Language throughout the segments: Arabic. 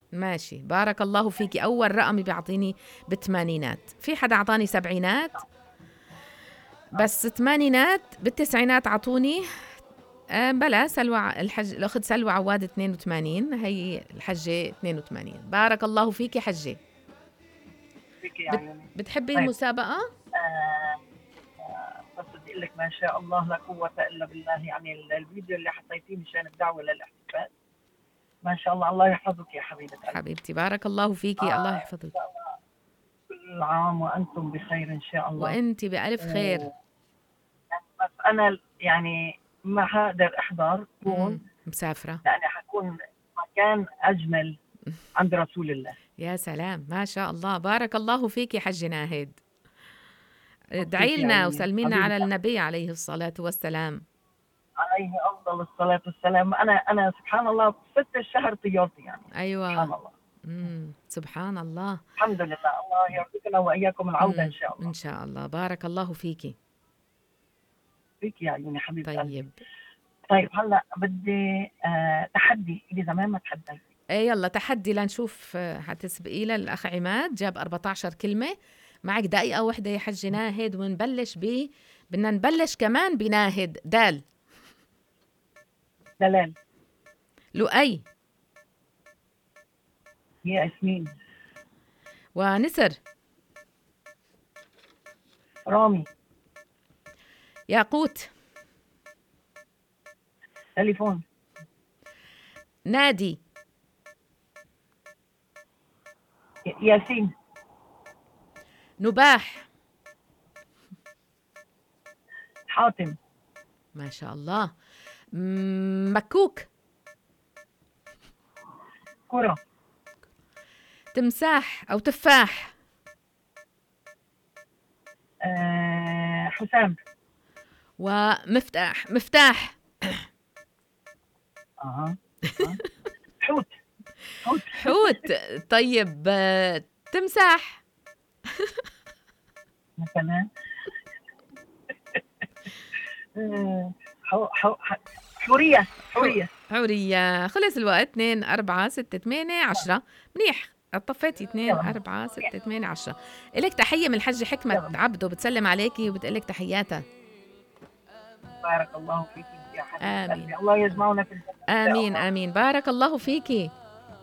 ماشي، بارك الله فيكي. أول رقم بيعطيني بالثمانينات، في حدا أعطاني سبعينات، بس ثمانينات. بالتسعينات عطوني بلا سلوى الحج، الأخت سلوى عواد 82، هي الحجة 82. بارك الله فيكي حجة. فيك يا عيوني. بتحبي طيب المسابقة؟ بس بدي اقول لك ما شاء الله لا قوة الا بالله، يعني الفيديو اللي حطيتيه مشان الدعوة للاحتفال ما شاء الله. الله يحفظك يا حبيبة قلبي. حبيبتي بارك الله فيكي، الله إن يحفظك. شاء الله كل عام وأنتم بخير إن شاء الله. وأنتي بألف خير. بس أنا يعني ما حقدر أحضر كون، مسافرة. لأني حكون مكان أجمل عند رسول الله. يا سلام، ما شاء الله، بارك الله فيكي حج ناهد. ادعي مبسوط يا لنا عيوني وسلمينا حبيبي. على النبي عليه الصلاة والسلام. عليه أفضل الصلاة والسلام. أنا سبحان الله 6 شهر طيارتي يعني. أيوة. سبحان الله. سبحان الله. الحمد لله. الله يرزقنا وإياكم العودة إن شاء الله. إن شاء الله، بارك الله فيكي. فيك يا عيوني حبيبة قلبي. طيب. طيب هلا بدي تحدي اللي زمان ما تحديت. ايه يلا تحدي لنشوف حتسبقي للأخ عماد، جاب 14 كلمة. معك دقيقة واحدة يا حج ناهد، ونبلش بدنا نبلش كمان بناهد. دال. دلال. لؤي. ياسمين. ونسر. رامي. ياقوت. تليفون. نادي. ياسين. نباح. حاتم. ما شاء الله. مكوك. كرة. تمساح أو تفاح. حسام. ومفتاح. مفتاح. حوت. حوت. حوت. طيب تمساح. مثلا حورية. حورية. حورية. خلص الوقت. 2 4 6 8 10. منيح، طفيتي. 2 4 6 8 10. إلك تحية من الحجة حكمة عبده، بتسلم عليكي وبتقلك تحياتها. بارك الله فيك يا حبيبي آمين. قلبي. الله يجمعنا في الجنة. آمين آمين. بارك الله فيكي.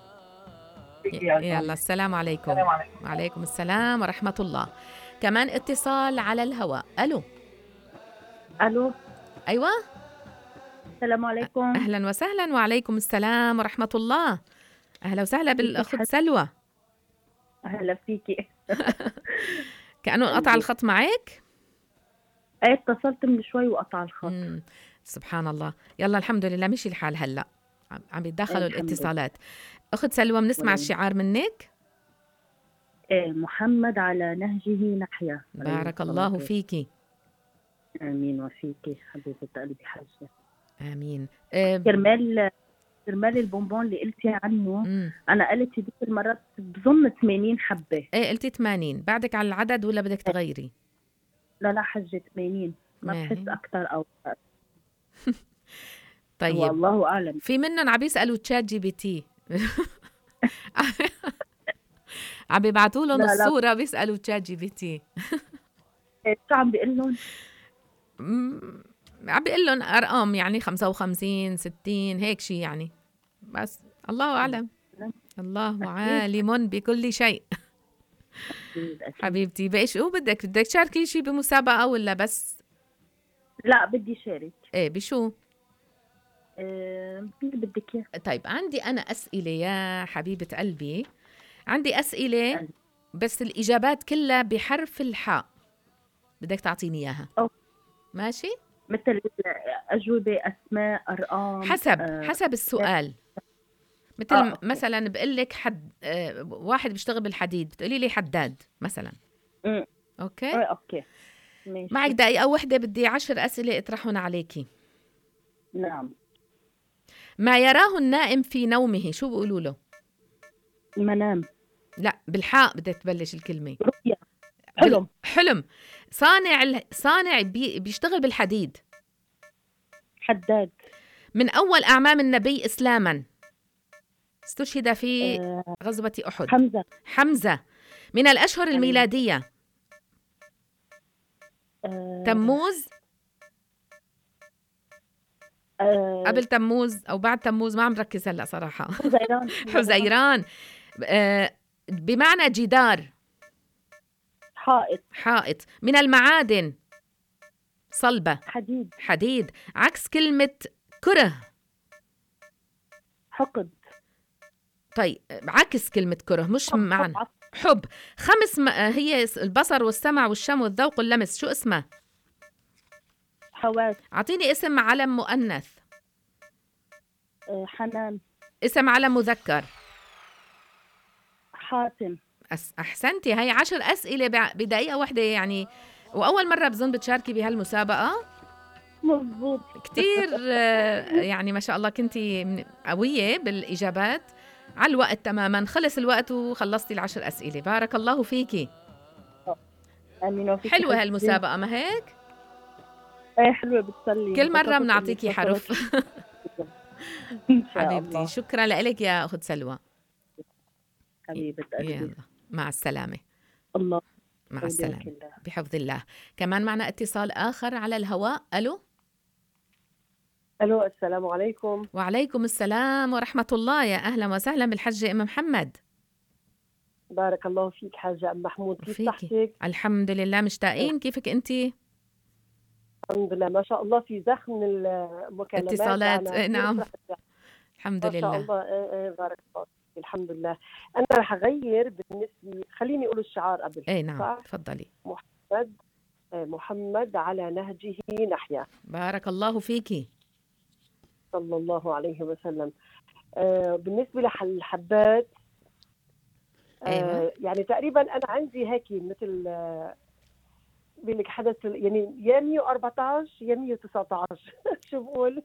يلا السلام عليكم. السلام عليكم. وعليكم السلام ورحمة الله. كمان اتصال على الهواء. ألو. ألو. أيوة. السلام عليكم. أهلا وسهلا. وعليكم السلام ورحمة الله. أهلا وسهلا بالأخت سلوى. أهلا فيكي. كأنه قطع الخط معك. اتصلت من شوي وقطع الخط. سبحان الله. يلا الحمد لله مشي الحال. هلأ عم يتدخلوا الاتصالات. أخت سلوى بنسمع الشعار منك. محمد على نهجه نحيا. بارك الله فيكي. آمين وفيكي حبيبة قلبي حجة. آمين. كرمال البونبون اللي قلتي عنه. أنا قلت ديك المرات بظن 80 حبة. ايه قلتي 80. بعدك على العدد ولا بدك تغيري؟ لا حجة 80 ما بحس أكتر أو طيب والله أعلم. في منهم عم بيسألوا تشات جي بي تي. عم بيبعتوا لهم الصورة بيسألوا تشات جي بي تي. شو عم بيقول لهم؟ عم بيقول لهم أرقام يعني 55 60 هيك شيء يعني، بس الله أعلم. الله عالم بكل شيء. حبيبتي بقى شو بدك تشاركي شيء بمسابقة ولا بس؟ لا بدي شارك. ايه بشو؟ بدك اياه؟ طيب عندي أنا أسئلة يا حبيبة قلبي، عندي أسئلة بس الإجابات كلها بحرف الحاء، بدك تعطيني إياها. ماشي؟ مثل أجوبة أسماء أرقام حسب السؤال. مثل مثلا بقول لك واحد بيشتغل بالحديد بتقولي لي حداد مثلا. اوكي اوكي ماشي. معك دقيقة واحدة، بدي 10 أسئلة اطرحهم عليكي. نعم. ما يراه النائم في نومه شو بيقولوا له؟ المنام. لا بالحاء بدك تبلش الكلمة. رؤيا. حلم. حلم. صانع بيشتغل بالحديد. حداد. من أول أعمام النبي إسلاما. استشهد في غزوة أحد. حمزة. من الأشهر الميلادية. تموز، قبل تموز أو بعد تموز، ما عم ركز هلأ صراحة. حزيران. بمعنى جدار. حائط. من المعادن. صلبة. حديد. عكس كلمة كره. حقد. طيب عكس كلمة كره، مش معنى حب. 5 هي البصر والسمع والشم والذوق واللمس، شو اسمها؟ حواس. أعطيني اسم علم مؤنث. حنان. اسم علم مذكر. حاتم. أحسنتي. هاي 10 أسئلة بدقيقة واحدة يعني، وأول مرة بظن بتشاركي بهالمسابقة. مظبوط. كتير يعني ما شاء الله كنتي قوية بالإجابات على الوقت تماما. خلص الوقت وخلصتي 10 أسئلة. بارك الله فيكي. آمين. حلوة هالمسابقة ما هيك؟ ايه حلوة، بتسلي. كل مرة بنعطيكي حرف. حبيبتي شكرا لك يا أخت سلوى. حبيبة قلبي. يلا مع السلامة. الله مع السلامة بحفظ الله. كمان معنا اتصال آخر على الهواء. ألو السلام عليكم. وعليكم السلام ورحمة الله. يا أهلا وسهلا بالحجة أم محمد. بارك الله فيك حاجة أم محمود، كيف صحتك؟ الحمد لله مشتاقين. كيفك أنتي؟ الحمد لله ما شاء الله، في زخم المكالمات اتصالات. نعم الحمد لله ما شاء الله. بارك الله فيك. الحمد لله. أنا رح أغير بالنسبة، خليني أقول الشعار قبل. نعم تفضلي. محمد على نهجه نحيا. بارك الله فيكي. صلى الله عليه وسلم. بالنسبة للحبات يعني تقريبا أنا عندي هيك مثل بيقولك حدث يعني يا 114 يا 119. شو بقول؟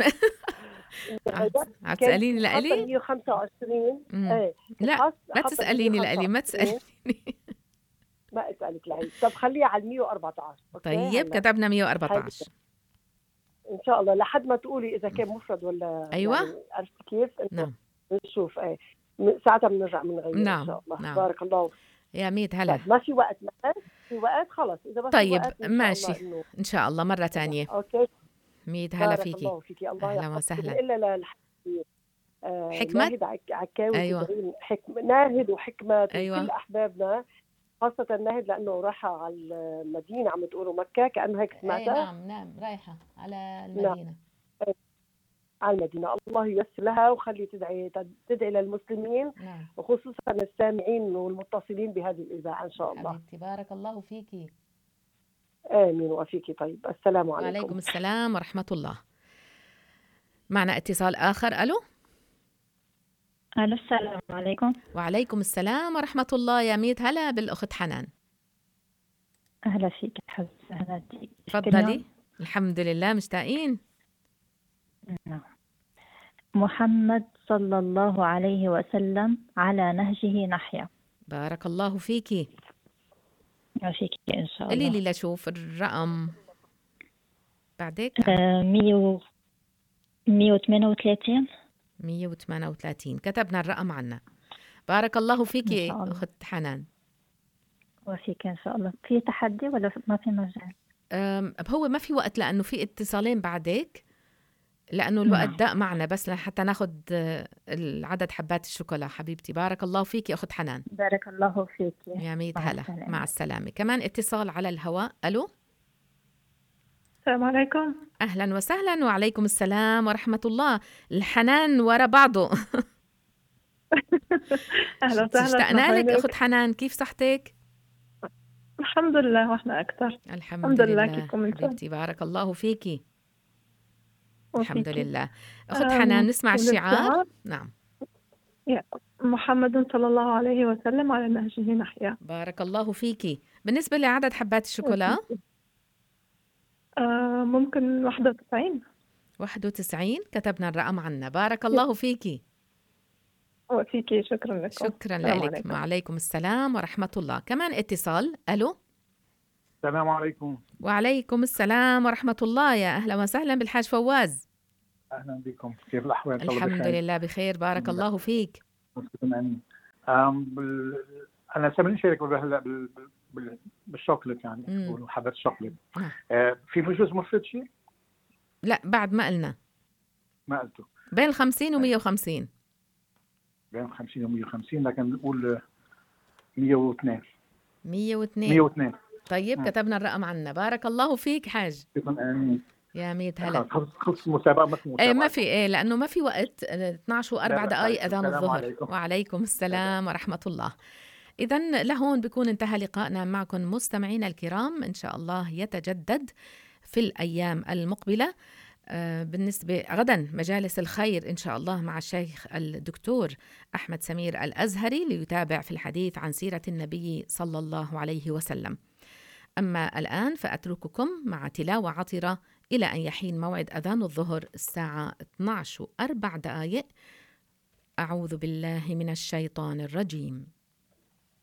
عم تسأليني لإلي؟ 125. لا لا تسأليني لإلي، ما تسأليني. ما أسألك لإلي. طب خليها على 114. طيب كتبنا 114 إن شاء الله، لحد ما تقولي إذا كان مفرد ولا. أيوة يعني عرفت كيف؟ نعم نشوف. ساعتها بنرجع بنغير. نعم. إن شاء الله. نعم. بارك الله يا ميت هلا. ما في وقت. في وقت خلص. إذا بس طيب وقت ماشي إن شاء الله مرة تانية. أوكي. ميت هلا فيكي. الله فيكي. الله أهلا وسهلا. إلا حكمة. ناهد عكاوي. أيوة. ناهد وحكمة. أيوة. كل أحبابنا خاصة ناهد لأنه رايحة على المدينة، عم تقولوا مكة كأنه هيك سمعتها. نعم رايحة على المدينة. على المدينة. الله ييسر لها وخلي تدعي للمسلمين. نعم. وخصوصا السامعين والمتصلين بهذه الإذاعة إن شاء الله. حبيبتي بارك الله فيكي. آمين وفيكي. طيب السلام عليكم. وعليكم السلام ورحمة الله. معنا اتصال آخر. ألو السلام عليكم. وعليكم السلام ورحمة الله. يا ميت هلا بالأخت حنان. أهلا فيك حبيبتي. أهلا فيك. تفضلي. الحمد لله مشتاقين. محمد صلى الله عليه وسلم على نهجه نحيا. بارك الله فيكي. وفيك إن شاء الله. قولي لي لشوف الرقم بعدك. 138. 138 كتبنا الرقم عنا. بارك الله فيكي أخت حنان. وفيك إن شاء الله. في تحدي ولا ما في مجال؟ هو ما في وقت لأنه في اتصالين بعدك، لأنه الوقت دق معنا بس حتى ناخد العدد حبات الشوكولا. حبيبتي بارك الله فيكي أخت حنان. بارك الله فيك يا ميت هلا. مع السلامة. كمان اتصال على الهواء. ألو السلام عليكم. أهلا وسهلا. وعليكم السلام ورحمة الله. الحنان ورا بعضه. أهلا وسهلا. اشتقنا لك أخت حنان. كيف صحتك؟ الحمد لله واحنا أكثر. الحمد لله حبيبتي بارك الله فيكي. الحمد لله. أخت حنان نسمع الشعار. نعم. محمد صلى الله عليه وسلم على نهجه نحيا. بارك الله فيكي. بالنسبة لعدد حبات الشوكولا ممكن 91. 91 كتبنا الرقم عنا. بارك الله فيكي. وفيكي. شكرا لكم. شكرا لك. وعليكم السلام ورحمة الله. كمان اتصال. ألو السلام عليكم. وعليكم السلام ورحمة الله. يا أهلا وسهلا بالحاج فواز. أهلا بكم، كيف الأحوال؟ الحمد لله بخير، بارك الله فيك. أنا سامعني شارك بالشوكليت، يعني بيقولوا حبات الشوكليت. في بجوز مفرط شيء؟ لا بعد ما قلنا. ما قلته. بين 50 و150. بين 50 و150، لكن بنقول 102. 102. طيب كتبنا الرقم عنا. بارك الله فيك حاج. يا ميت هلا. خلص المسابقة ما في لأنه ما في وقت. 12 و4 دقائق أذان الظهر. وعليكم السلام ورحمة الله. إذن لهون بيكون انتهى لقائنا معكم مستمعينا الكرام. إن شاء الله يتجدد في الأيام المقبلة. بالنسبة غدا مجالس الخير إن شاء الله مع الشيخ الدكتور أحمد سمير الأزهري ليتابع في الحديث عن سيرة النبي صلى الله عليه وسلم. أما الآن فأترككم مع تلاوة عطرة إلى أن يحين موعد أذان الظهر الساعة 12:04. أعوذ بالله من الشيطان الرجيم.